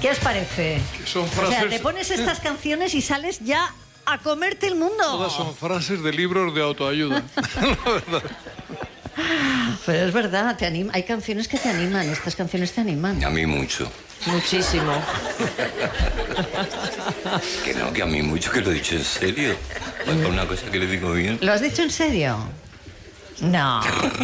¿Qué os parece? Que son frases... O sea, te pones estas canciones y sales ya a comerte el mundo. Todas son frases de libros de autoayuda. La verdad. Pero es verdad, hay canciones que te animan, estas canciones te animan. A mí mucho. Muchísimo. Que a mí mucho, que lo he dicho en serio. Pues por una cosa que le digo bien. ¿Lo has dicho en serio? No.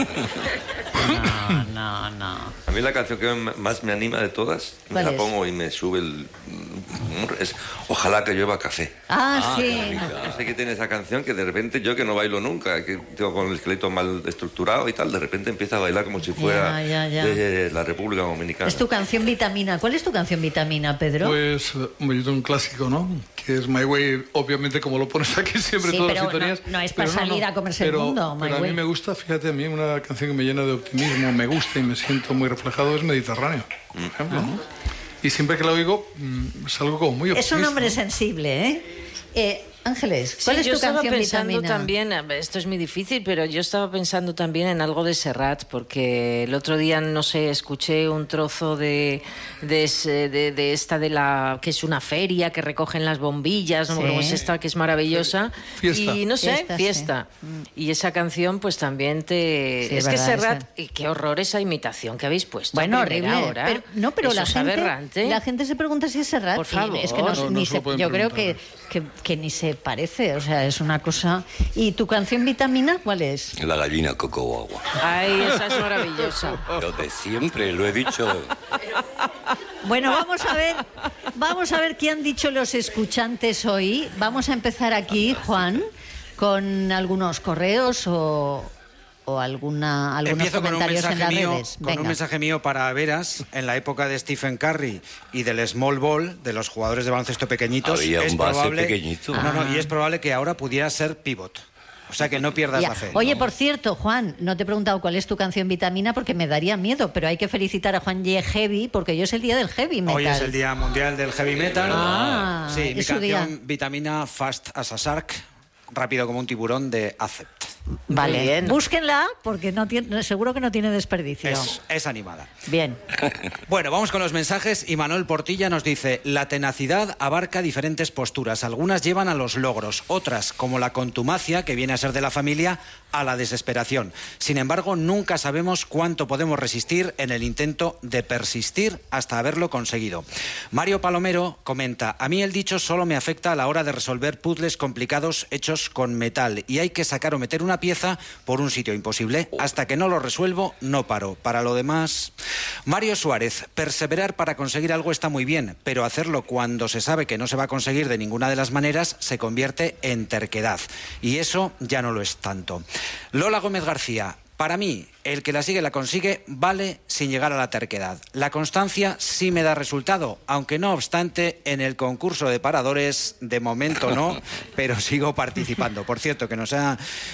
No. A mí la canción que más me anima de todas, me la pongo y me sube el... es Ojalá que llueva café. Sí. No sé qué tiene esa canción que de repente yo que no bailo nunca, que tengo con el esqueleto mal estructurado y tal, de repente empieza a bailar como si fuera de la República Dominicana. Es tu canción vitamina. ¿Cuál es tu canción vitamina, Pedro? Pues un clásico, ¿no? Que es My Way, obviamente, como lo pones aquí siempre, todas las sintonías. No es para salir a comerse el mundo, My Pero a Way. mí me gusta, fíjate, a mí una canción que me llena de optimismo, me gusta y me siento muy reflejado es Mediterráneo, por ejemplo, ¿no? Y siempre que la oigo salgo como muy optimista. Es un hombre sensible, ¿eh? Ángeles, ¿cuál es tu canción vitamina? También, esto es muy difícil, pero yo estaba pensando también en algo de Serrat, porque el otro día, no sé, escuché un trozo de esta de la que es una feria que recogen las bombillas, ¿no? Como es esta que es maravillosa. Fiesta. Y no sé, Fiesta. Y esa canción pues también te... Sí, es verdad, que Serrat, qué horror esa imitación que habéis puesto. Bueno, a primera horrible. hora. Pero Eso la es gente, aberrante. la gente se pregunta si es Serrat. Por favor. Es que No yo creo que ni se parece, o sea, es una cosa... ¿Y tu canción vitamina cuál es? La gallina coco o agua. Ay, esa es maravillosa. Lo de siempre, lo he dicho. Bueno, vamos a ver qué han dicho los escuchantes hoy. Vamos a empezar aquí, Juan, con algunos correos o algunos Empiezo comentarios en las redes. Con un mensaje mío para Veras. En la época de Stephen Curry y del small ball, de los jugadores de baloncesto pequeñitos, Había un base pequeñito. Y es probable que ahora pudiera ser pivot. O sea, que no pierdas la fe. Oye, por cierto, Juan, no te he preguntado cuál es tu canción vitamina porque me daría miedo, pero hay que felicitar a Juan Ye Heavy porque hoy es el día del heavy metal. Hoy es el Día Mundial del Heavy Metal. Sí, mi canción día. vitamina Fast as a Shark, rápido como un tiburón, de Accept. Vale, bien. Búsquenla porque seguro que no tiene desperdicio. Es animada. Bien. Bueno, vamos con los mensajes y Manuel Portilla nos dice: la tenacidad abarca diferentes posturas, algunas llevan a los logros, otras, como la contumacia, que viene a ser de la familia, a la desesperación. Sin embargo, nunca sabemos cuánto podemos resistir en el intento de persistir hasta haberlo conseguido. Mario Palomero comenta: a mí el dicho solo me afecta a la hora de resolver puzzles complicados hechos con metal y hay que sacar o meter una pieza por un sitio imposible. Hasta que no lo resuelvo, no paro. Para lo demás... Mario Suárez: perseverar para conseguir algo está muy bien, pero hacerlo cuando se sabe que no se va a conseguir de ninguna de las maneras se convierte en terquedad. Y eso ya no lo es tanto. Lola Gómez García: para mí, el que la sigue la consigue vale sin llegar a la terquedad. La constancia sí me da resultado, aunque no obstante, en el concurso de paradores, de momento no, pero sigo participando. Por cierto, que nos ha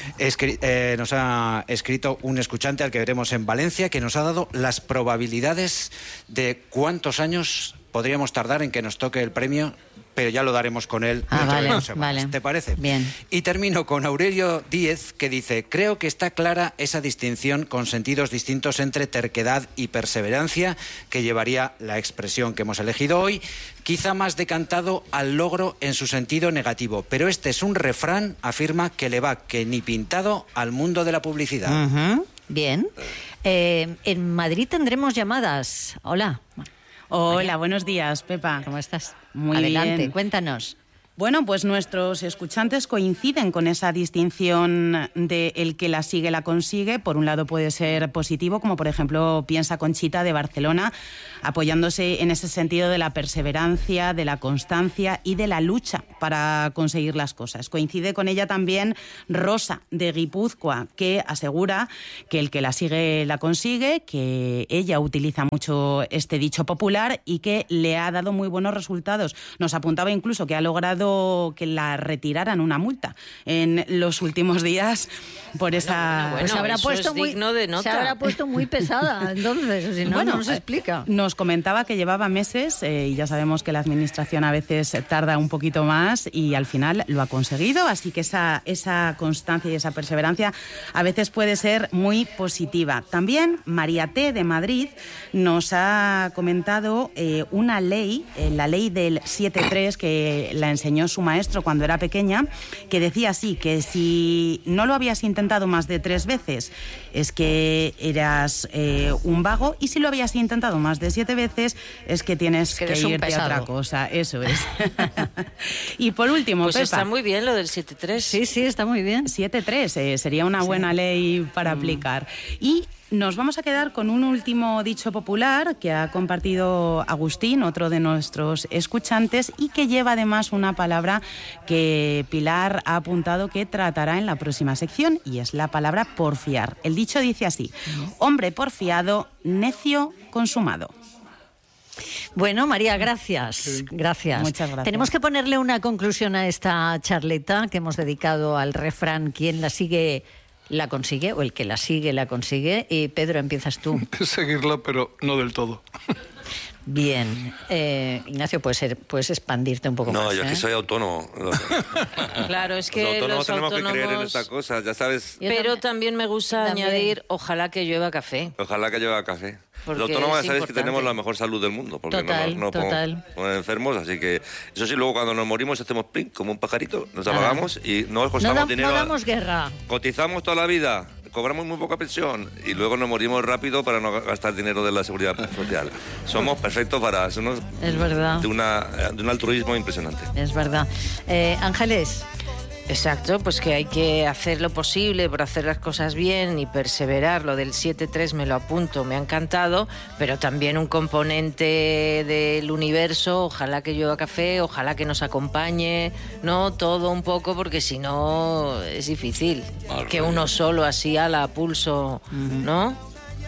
escrito un escuchante al que veremos en Valencia, que nos ha dado las probabilidades de cuántos años podríamos tardar en que nos toque el premio, pero ya lo daremos con él dentro de 2 semanas. Vale. ¿Te parece? Bien. Y termino con Aurelio Díez, que dice: creo que está clara esa distinción con sentidos distintos entre terquedad y perseverancia, que llevaría la expresión que hemos elegido hoy, quizá más decantado al logro en su sentido negativo. Pero este es un refrán, afirma, que le va que ni pintado al mundo de la publicidad. Bien. En Madrid tendremos llamadas. Hola. Hola, buenos días, Pepa. ¿Cómo estás? Muy Adelante, bien. Cuéntanos. Bueno, pues nuestros escuchantes coinciden con esa distinción de el que la sigue la consigue. Por un lado puede ser positivo, como por ejemplo piensa Conchita de Barcelona, apoyándose en ese sentido de la perseverancia, de la constancia y de la lucha para conseguir las cosas. Coincide con ella también Rosa de Guipúzcoa, que asegura que el que la sigue la consigue, que ella utiliza mucho este dicho popular y que le ha dado muy buenos resultados. Nos apuntaba incluso que ha logrado solicitado que la retiraran una multa en los últimos días por esa... Bueno, se habrá eso puesto es muy, digno de nota. se habrá puesto muy pesada, entonces, si no, no se explica. Nos comentaba que llevaba meses y ya sabemos que la administración a veces tarda un poquito más y al final lo ha conseguido, así que esa constancia y esa perseverancia a veces puede ser muy positiva. También María T. de Madrid nos ha comentado una ley, la ley del 7-3, que la enseñó su maestro cuando era pequeña, que decía así, que si no lo habías intentado más de 3 veces es que eras un vago, y si lo habías intentado más de 7 veces es que tienes que irte a otra cosa. Eso es. Y por último, pues Pepa, está muy bien lo del 7-3. Sí, está muy bien. 7-3 sería una buena ley para aplicar. Y nos vamos a quedar con un último dicho popular que ha compartido Agustín, otro de nuestros escuchantes, y que lleva además una palabra que Pilar ha apuntado que tratará en la próxima sección, y es la palabra porfiar. El dicho dice así: hombre porfiado, necio consumado. Bueno, María, gracias. Gracias. Muchas gracias. Tenemos que ponerle una conclusión a esta charleta que hemos dedicado al refrán: quien la sigue la consigue, o el que la sigue la consigue. Y Pedro, empiezas tú. Seguirla, pero no del todo. Bien. Ignacio, puedes expandirte un poco más. No, yo aquí soy autónomo. Claro, es que los autónomos tenemos que creer en esta cosa, ya sabes. Pero también me gusta añadir, ojalá que llueva café. Ojalá que llueva café. Porque Los autónomos es ya sabéis importante. que tenemos la mejor salud del mundo, porque no podemos poner enfermos, así que eso sí, luego cuando nos morimos hacemos pling, como un pajarito, nos apagamos y no costamos dinero. No damos guerra. Cotizamos toda la vida, cobramos muy poca pensión y luego nos morimos rápido para no gastar dinero de la seguridad social. Somos perfectos para eso, Es verdad. de un altruismo impresionante. Es verdad. Ángeles. Exacto, pues que hay que hacer lo posible por hacer las cosas bien y perseverar. Lo del 7-3 me lo apunto, me ha encantado, pero también un componente del universo, ojalá que llueva café, ojalá que nos acompañe, ¿no? Todo un poco, porque si no es difícil que uno solo así a la pulso, ¿no?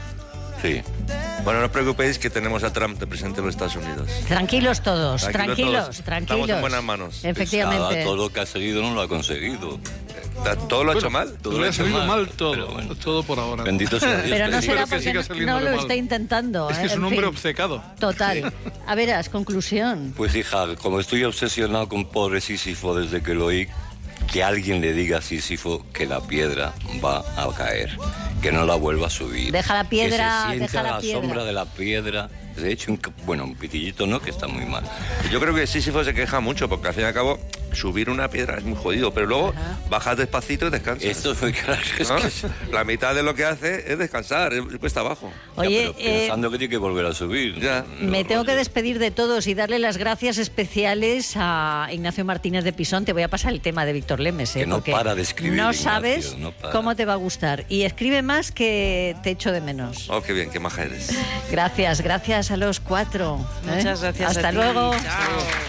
Sí. Bueno, no os preocupéis que tenemos a Trump de presidente de los Estados Unidos. Tranquilos todos, tranquilos. Estamos en buenas manos. Efectivamente. Todo lo que ha seguido no lo ha conseguido. Todo lo ha hecho mal. Todo le ha salido mal todo. Bueno. Todo por ahora. Bendito sea Dios. Pero no será Espero que siga porque saliendo no lo mal. está intentando. Es que es un en hombre fin. obcecado. Total. A veras, conclusión. Pues hija, como estoy obsesionado con pobre Sísifo desde que lo oí, que alguien le diga a Sísifo que la piedra va a caer, que no la vuelva a subir. Deja la piedra, que se sienta deja la a la piedra. sombra de la piedra. De hecho, un pitillito no, que está muy mal. Yo creo que Sísifo se queja mucho porque al fin y al cabo subir una piedra es muy jodido, pero luego bajas despacito y descansas. Esto es muy claro. Es ¿No? que... La mitad de lo que hace es descansar, es cuesta abajo. Oye, pero pensando que tiene que volver a subir. Ya. me tengo que despedir de todos y darle las gracias especiales a Ignacio Martínez de Pisón. Te voy a pasar el tema de Víctor Lemes, Que no porque para de escribir, no Ignacio, sabes no para. cómo te va a gustar. Y escribe más, que te echo de menos. Oh, qué bien, qué maja eres. Gracias a los 4. Muchas gracias. Hasta a ti. luego. Chao.